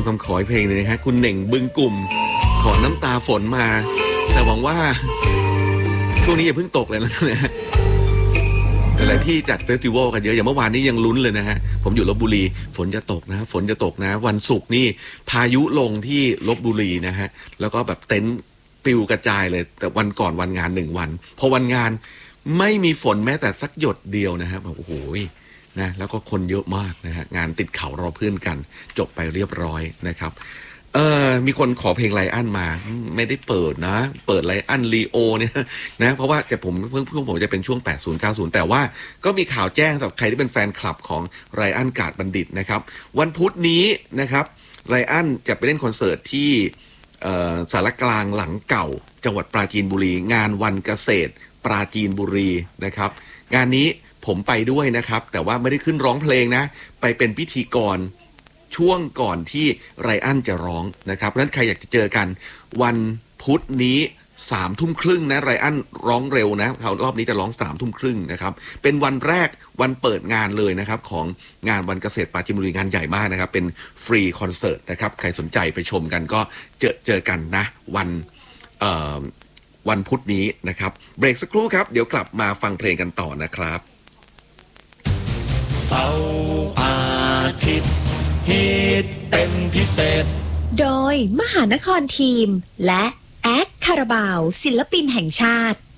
คำขอเพลงเลยนะฮะคุณเหน่งบึงกลุ่มขอน้ำตาฝนมาแต่หวังว่าช่วงนี้อย่าเพิ่งตกเลยนะหลายที่จัดเฟสติวัลกันเยอะอย่างเมื่อวานนี้ยังลุ้นเลยนะฮะผมอยู่ลพบุรีฝนจะตกนะฝนจะตกนะวันศุกร์นี่พายุลงที่ลพบุรีนะฮะแล้วก็แบบเต็นท์ปลิวกระจายเลยแต่วันก่อนวันงาน1 วันพอวันงานไม่มีฝนแม้แต่สักหยดเดียวนะฮะแบบโอ้โหนะแล้วก็คนเยอะมากนะฮะงานติดเขารอเพื่อนกันจบไปเรียบร้อยนะครับมีคนขอเพลงไลอ้อนมาไม่ได้เปิดนะเปิดไลอ้อนลีโอเนี่ยนะเพราะว่าแต่ผมเพิ่งผมจะเป็นช่วง80 90แต่ว่าก็มีข่าวแจ้งสำหรับใครที่เป็นแฟนคลับของไลอ้อนกาดบัณฑิตนะครับวันพุธนี้นะครับไลอ้อนจะไปเล่นคอนเสิร์ตที่สารกลางหลังเก่าจังหวัดปราจีนบุรีงานวันเกษตรปราจีนบุรีนะครับงานนี้ผมไปด้วยนะครับแต่ว่าไม่ได้ขึ้นร้องเพลงนะไปเป็นพิธีกรช่วงก่อนที่ไรอันจะร้องนะครับเพราะฉะนั้นใครอยากจะเจอกันวันพุธนี้21:30นะไรอันร้องเร็วนะเขารอบนี้จะร้อง21:30นะครับเป็นวันแรกวันเปิดงานเลยนะครับของงานวันเกษตรปราจีนบุรีงานใหญ่มากนะครับเป็นฟรีคอนเสิร์ตนะครับใครสนใจไปชมกันก็เจอกันนะวันพุธนี้นะครับเบรกสักครู่ครับเดี๋ยวกลับมาฟังเพลงกันต่อนะครับเสาร์อาทิตย์ฮิตเป็นพิเศษโดยมหานครทีมและแอดคาราบาวศิลปินแห่งชาติ